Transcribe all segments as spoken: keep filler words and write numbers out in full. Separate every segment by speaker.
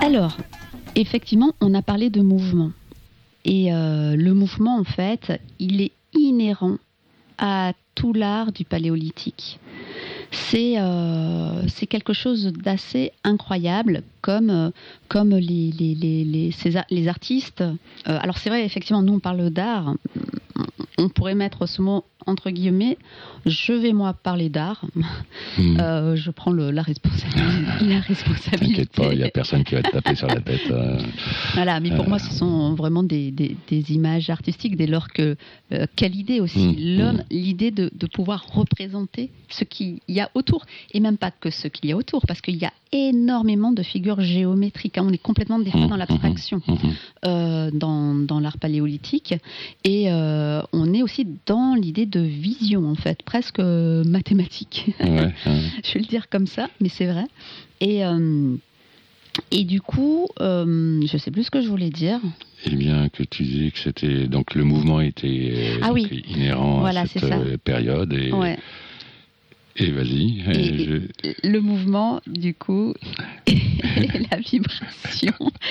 Speaker 1: Alors, effectivement, on a parlé de mouvement. Et euh, le mouvement, en fait, il est inhérent à tout l'art du paléolithique. C'est, euh, c'est quelque chose d'assez incroyable, comme, euh, comme les, les, les, les, ces, les artistes. Euh, alors c'est vrai, effectivement, nous on parle d'art, on pourrait mettre ce mot entre guillemets. Je vais moi parler d'art. Mmh. Euh, je prends le, la responsabilité. La responsabilité.
Speaker 2: T'inquiète pas, il n'y a personne qui va te taper sur la tête. Euh,
Speaker 1: voilà, mais pour euh, moi, ce sont vraiment des, des, des images artistiques, dès lors que euh, quelle idée aussi, mmh. l'homme, l'idée de, de pouvoir représenter ce qu'il y a autour, et même pas que ce qu'il y a autour, parce qu'il y a énormément de figures géométriques. Hein. On est complètement des fois dans l'abstraction mmh. euh, dans, dans l'art paléolithique, et euh, on est aussi dans l'idée de vision, en fait, presque mathématique. Ouais, ouais. Je vais le dire comme ça, mais c'est vrai. Et, euh, et du coup, euh, je ne sais plus ce que je voulais dire.
Speaker 2: Eh bien, que tu disais que c'était, donc le mouvement était
Speaker 1: ah,
Speaker 2: donc,
Speaker 1: oui.
Speaker 2: inhérent
Speaker 1: voilà,
Speaker 2: à cette période. Et,
Speaker 1: ouais.
Speaker 2: et vas-y.
Speaker 1: Et,
Speaker 2: et
Speaker 1: je... Le mouvement, du coup, et la vibration.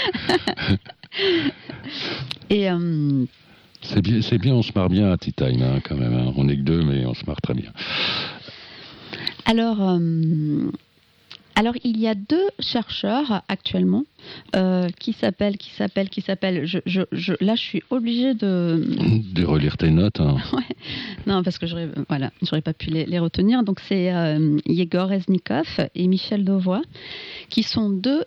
Speaker 1: et... Euh,
Speaker 2: C'est bien, c'est bien, on se marre bien à Tea Time, hein, quand même. Hein. On n'est que deux, mais on se marre très bien.
Speaker 1: Alors, euh, alors il y a deux chercheurs actuellement euh, qui s'appellent, qui s'appellent, qui s'appellent. Je, je, je, là, je suis obligée de
Speaker 2: de relire tes notes. Hein.
Speaker 1: Ouais. Non, parce que j'aurais, voilà, j'aurais pas pu les, les retenir. Donc, c'est euh, Yegor Reznikov et Michel Devoy, qui sont deux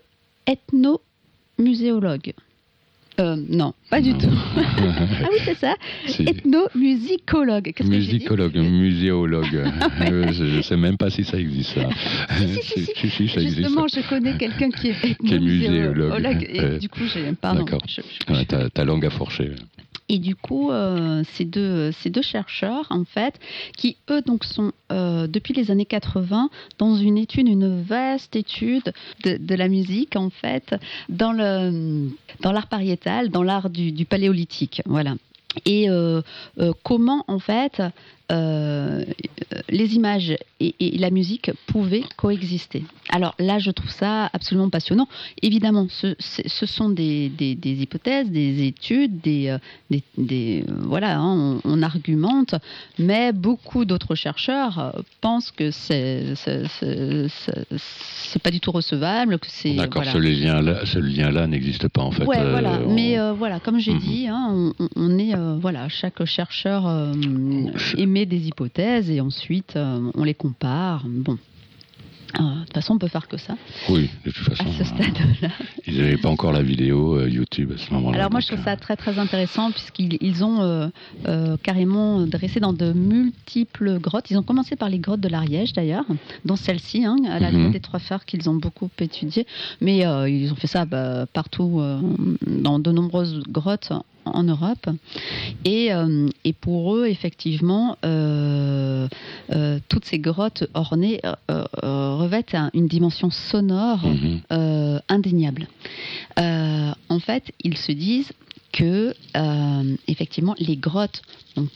Speaker 1: ethnomuséologues. Euh, non, pas du tout. Ah oui, c'est ça. C'est... Ethnomusicologue. Qu'est-ce
Speaker 2: musicologue,
Speaker 1: que j'ai dit
Speaker 2: muséologue. Ouais. euh, je ne sais même pas si ça existe. Ça.
Speaker 1: Si, si, si, si.
Speaker 2: si, si ça
Speaker 1: Justement,
Speaker 2: existe.
Speaker 1: je connais quelqu'un qui est ethnomuséologue. Et euh, du coup, j'ai... Pardon.
Speaker 2: D'accord.
Speaker 1: Je, je,
Speaker 2: ouais, ta, ta langue a fourché.
Speaker 1: Et du coup, euh, ces, deux, ces deux chercheurs, en fait, qui, eux, donc, sont, euh, depuis les années quatre-vingts, dans une étude, une vaste étude de, de la musique, en fait, dans, le, dans l'art pariétal, dans l'art du, du paléolithique, voilà. Et euh, euh, comment, en fait, euh, les images et, et la musique pouvaient coexister. Alors là, je trouve ça absolument passionnant. Évidemment, ce, ce sont des, des, des hypothèses, des études, des, des, des voilà, hein, on, on argumente, mais beaucoup d'autres chercheurs pensent que c'est, c'est, c'est, c'est, c'est pas du tout recevable, que c'est.
Speaker 2: D'accord,
Speaker 1: voilà.
Speaker 2: ce lien-là, ce lien-là n'existe pas en fait.
Speaker 1: Ouais, euh, voilà.
Speaker 2: on...
Speaker 1: Mais euh, voilà, comme j'ai mm-hmm. dit, hein, on, on est euh, voilà, chaque chercheur euh, émet des hypothèses et ensuite euh, on les compare. Bon. Euh, de toute façon, on peut faire que ça.
Speaker 2: Oui, de toute façon.
Speaker 1: À ce stade-là.
Speaker 2: Ils n'avaient pas encore la vidéo euh, YouTube à ce moment-là.
Speaker 1: Alors moi, je trouve ça très très intéressant puisqu'ils ils ont euh, euh, carrément dressé dans de multiples grottes. Ils ont commencé par les grottes de l'Ariège d'ailleurs, dont celle-ci, hein, à la mm-hmm. grotte des Trois Frères qu'ils ont beaucoup étudiée. Mais euh, ils ont fait ça bah, partout, euh, dans de nombreuses grottes en Europe. Et, euh, et pour eux, effectivement, euh, euh, toutes ces grottes ornées euh, euh, revêtent un, une dimension sonore mmh. euh, indéniable. Euh, en fait, ils se disent que, euh, effectivement, les grottes ont